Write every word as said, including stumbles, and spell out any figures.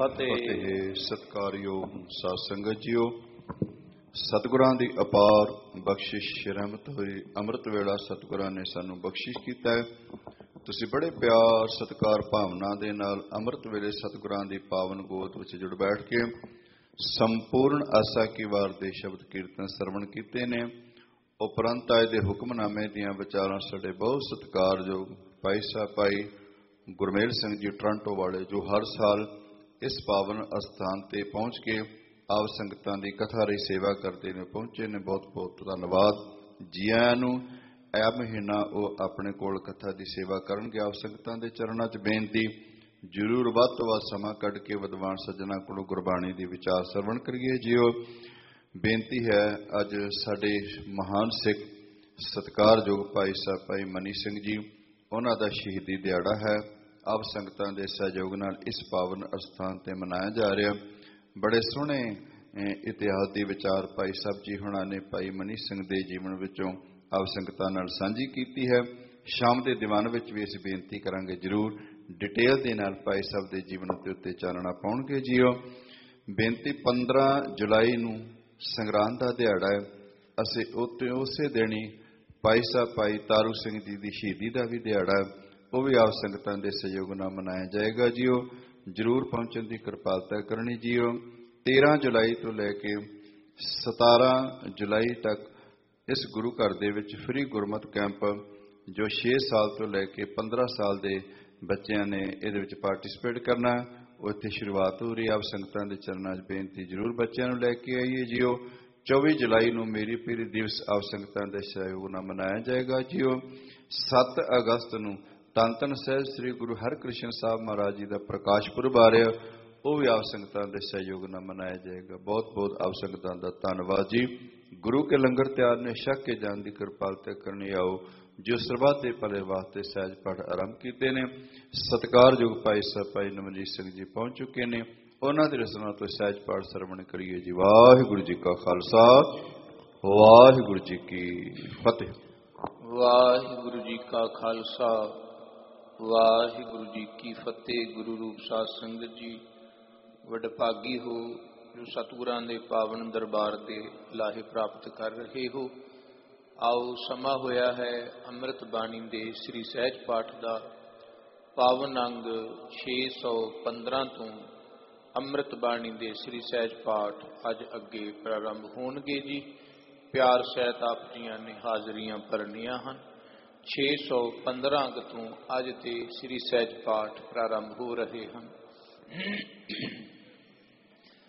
ਫਤਿਹ। ਸਤਿਕਾਰਯੋਗ ਸਾਧ ਸੰਗਤ ਜੀਓ, ਸਤਿਗੁਰਾਂ ਦੀ ਅਪਾਰ ਬਖਸ਼ਿਸ਼ ਰਹਿਮਤ ਹੋਈ ਅੰਮ੍ਰਿਤ ਵੇਲਾ ਸਤਿਗੁਰਾਂ ਨੇ ਸਾਨੂੰ ਬਖਸ਼ਿਸ਼ ਕੀਤਾ ਹੈ। ਤੁਸੀਂ ਬੜੇ ਪਿਆਰ ਸਤਿਕਾਰ ਭਾਵਨਾ ਦੇ ਨਾਲ ਅੰਮ੍ਰਿਤ ਵੇਲੇ ਸਤਿਗੁਰਾਂ ਦੀ ਪਾਵਨ ਗੋਦ ਵਿੱਚ ਜੁੜ ਬੈਠ ਕੇ ਸੰਪੂਰਨ ਆਸਾ ਕੀ ਵਾਰ ਦੇ ਸ਼ਬਦ ਕੀਰਤਨ ਸਰਵਣ ਕੀਤੇ ਨੇ। ਉਪਰੰਤ ਆਏ ਦੇ ਹੁਕਮਨਾਮੇ ਦੀਆਂ ਵਿਚਾਰਾਂ ਸਾਡੇ ਬਹੁਤ ਸਤਿਕਾਰਯੋਗ ਭਾਈ ਸਾਹਿਬ ਭਾਈ ਗੁਰਮੇਲ ਸਿੰਘ ਜੀ ਟੋਰਾਂਟੋ ਵਾਲੇ, ਜੋ ਹਰ ਸਾਲ ਇਸ ਪਾਵਨ ਅਸਥਾਨ ਤੇ ਪਹੁੰਚ ਕੇ ਆਪ ਸੰਗਤਾਂ ਦੀ ਕਥਾ ਰਹੀ ਸੇਵਾ ਕਰਦੇ ਨੇ, ਪਹੁੰਚੇ ਨੇ। ਬਹੁਤ ਬਹੁਤ ਧੰਨਵਾਦ ਜੀ ਆਇਆਂ ਨੂੰ। ਇਹ ਮਹੀਨਾ ਉਹ ਆਪਣੇ ਕੋਲ ਕਥਾ ਦੀ ਸੇਵਾ ਕਰਨਗੇ। ਆਪ ਸੰਗਤਾਂ ਦੇ ਚਰਨਾਂ 'ਚ ਬੇਨਤੀ, ਜ਼ਰੂਰ ਵੱਧ ਤੋਂ ਵੱਧ ਸਮਾਂ ਕੱਢ ਕੇ ਵਿਦਵਾਨ ਸੱਜਣਾ ਕੋਲੋਂ ਗੁਰਬਾਣੀ ਦੀ ਵਿਚਾਰ ਸਰਵਣ ਕਰੀਏ ਜੀਓ। ਬੇਨਤੀ ਹੈ, ਅੱਜ ਸਾਡੇ ਮਹਾਨ ਸਿੱਖ ਸਤਿਕਾਰਯੋਗ ਭਾਈ ਸਾਹਿਬ ਭਾਈ ਮਨੀ ਸਿੰਘ ਜੀ, ਉਹਨਾਂ ਦਾ ਸ਼ਹੀਦੀ ਦਿਹਾੜਾ ਹੈ। ਆਪ ਸੰਗਤਾਂ ਦੇ ਸਹਿਯੋਗ ਨਾਲ ਇਸ ਪਾਵਨ ਅਸਥਾਨ ਤੇ ਮਨਾਇਆ ਜਾ ਰਿਹਾ। ਬੜੇ ਸੋਹਣੇ ਇਤਿਹਾਸ ਦੀ ਵਿਚਾਰ ਭਾਈ ਸਾਹਿਬ ਜੀ ਹੁਣਾਂ ਨੇ ਭਾਈ ਮਨੀ ਸਿੰਘ ਦੇ ਜੀਵਨ ਵਿੱਚੋਂ ਆਪ ਸੰਗਤਾਂ ਨਾਲ ਸਾਂਝੀ ਕੀਤੀ ਹੈ। ਸ਼ਾਮ ਦੇ ਦੀਵਾਨ ਵਿੱਚ ਵੀ ਅਸੀਂ ਬੇਨਤੀ ਕਰਾਂਗੇ, ਜ਼ਰੂਰ ਡਿਟੇਲ ਦੇ ਨਾਲ ਭਾਈ ਸਾਹਿਬ ਦੇ ਜੀਵਨ ਦੇ ਉੱਤੇ ਚਾਨਣਾ ਪਾਉਣਗੇ ਜੀਓ। ਬੇਨਤੀ, ਪੰਦਰਾਂ ਜੁਲਾਈ ਨੂੰ ਸੰਗਰਾਂਦ ਦਾ ਦਿਹਾੜਾ ਹੈ। ਅਸੀਂ ਉੱਤੇ ਉਸੇ ਦਿਨ ਹੀ ਭਾਈ ਸਾਹਿਬ ਭਾਈ ਤਾਰੂ ਸਿੰਘ ਜੀ ਦੀ ਸ਼ਹੀਦੀ ਦਾ ਵੀ ਦਿਹਾੜਾ ਹੈ, ਉਹ ਵੀ ਆਪ ਸੰਗਤਾਂ ਦੇ ਸਹਿਯੋਗ ਨਾਲ ਮਨਾਇਆ ਜਾਏਗਾ ਜੀਓ। ਜ਼ਰੂਰ ਪਹੁੰਚਣ ਦੀ ਕਿਰਪਾਲਤਾ ਕਰਨੀ ਜੀਓ। ਤੇਰਾਂ ਜੁਲਾਈ ਤੋਂ ਲੈ ਕੇ ਸਤਾਰਾਂ ਜੁਲਾਈ ਤੱਕ ਇਸ ਗੁਰੂ ਘਰ ਦੇ ਵਿੱਚ ਫ੍ਰੀ ਗੁਰਮਤਿ ਕੈਂਪ, ਜੋ ਛੇ ਸਾਲ ਤੋਂ ਲੈ ਕੇ ਪੰਦਰਾਂ ਸਾਲ ਦੇ ਬੱਚਿਆਂ ਨੇ ਇਹਦੇ ਵਿੱਚ ਪਾਰਟੀਸਪੇਟ ਕਰਨਾ, ਉਹ ਇੱਥੇ ਸ਼ੁਰੂਆਤ ਹੋ ਰਹੀ। ਆਪ ਸੰਗਤਾਂ ਦੇ ਚਰਨਾਂ 'ਚ ਬੇਨਤੀ, ਜ਼ਰੂਰ ਬੱਚਿਆਂ ਨੂੰ ਲੈ ਕੇ ਆਈਏ ਜੀਓ। ਚੌਵੀ ਜੁਲਾਈ ਨੂੰ ਮੇਰੀ ਪੀਰੀ ਦਿਵਸ ਆਪ ਸੰਗਤਾਂ ਦੇ ਸਹਿਯੋਗ ਨਾਲ ਮਨਾਇਆ ਜਾਏਗਾ ਜੀਓ। ਸੱਤ ਅਗਸਤ ਨੂੰ ਧੰਨ ਧੰਨ ਸਾਹਿਬ ਸ੍ਰੀ ਗੁਰੂ ਹਰਕ੍ਰਿਸ਼ਨ ਸਾਹਿਬ ਮਹਾਰਾਜ ਜੀ ਦਾ ਪ੍ਰਕਾਸ਼ ਪੁਰਬ ਆ ਰਿਹਾ, ਉਹ ਵੀ ਆਪ ਸੰਗਤਾਂ ਦੇ ਸਹਿਯੋਗ ਨਾਲ ਮਨਾਇਆ ਜਾਏਗਾ। ਬਹੁਤ ਬਹੁਤ ਆਪ ਸੰਗਤਾਂ ਦਾ ਧੰਨਵਾਦ ਜੀ। ਗੁਰੂ ਕੇ ਲੰਗਰ ਤਿਆਰ ਨੇ, ਛਕ ਕੇ ਜਾਣ ਦੀ ਕਿਰਪਾਲਤਾ ਕਰਨੀ। ਆਓ ਜੋ ਸਰਬੱਤ ਦੇ ਭਲੇ ਵਾਸਤੇ ਸਹਿਜ ਪਾਠ ਆਰੰਭ ਕੀਤੇ ਨੇ। ਸਤਿਕਾਰਯੋਗ ਭਾਈ ਸਾਹਿਬ ਭਾਈ ਨਵਨਜੀਤ ਸਿੰਘ ਜੀ ਪਹੁੰਚ ਚੁੱਕੇ ਨੇ, ਉਹਨਾਂ ਦੇ ਰਸਮਾਂ ਤੋਂ ਸਹਿਜ ਪਾਠ ਸਰਵਣ ਕਰੀਏ ਜੀ। ਵਾਹਿਗੁਰੂ ਜੀ ਕਾ ਖਾਲਸਾ, ਵਾਹਿਗੁਰੂ ਜੀ ਕੀ ਫਤਿਹ। ਵਾਹਿਗੁਰੂ ਜੀ ਕਾ ਖਾਲਸਾ, ਵਾਹਿਗੁਰੂ ਜੀ ਕੀ ਫਤਿਹ। ਗੁਰੂ ਰੂਪ ਸਾਧ ਸੰਗਤ ਜੀ, ਵਡਭਾਗੀ ਹੋ ਜੋ ਸਤਿਗੁਰਾਂ ਦੇ ਪਾਵਨ ਦਰਬਾਰ ਦੇ ਲਾਹੇ ਪ੍ਰਾਪਤ ਕਰ ਰਹੇ ਹੋ। ਆਓ, ਸਮਾਂ ਹੋਇਆ ਹੈ ਅੰਮ੍ਰਿਤ ਬਾਣੀ ਦੇ ਸ੍ਰੀ ਸਹਿਜ ਪਾਠ ਦਾ। ਪਾਵਨ ਅੰਗ ਛੇ ਸੌ ਪੰਦਰਾਂ ਤੋਂ ਅੰਮ੍ਰਿਤ ਬਾਣੀ ਦੇ ਸ੍ਰੀ ਸਹਿਜ ਪਾਠ ਅੱਜ ਅੱਗੇ ਪ੍ਰਾਰੰਭ ਹੋਣਗੇ ਜੀ। ਪਿਆਰ ਸਹਿਤ ਆਪ ਜੀਆਂ ਨੇ ਹਾਜ਼ਰੀਆਂ ਭਰਨੀਆਂ ਹਨ। ਛੇ ਸੌ ਪੰਦਰਾਂ ਅੰਗ ਤੋਂ ਅੱਜ ਦੇ ਸ੍ਰੀ ਸਹਿਜ ਪਾਠ ਪ੍ਰਾਰੰਭ ਹੋ ਰਹੇ ਹਨ।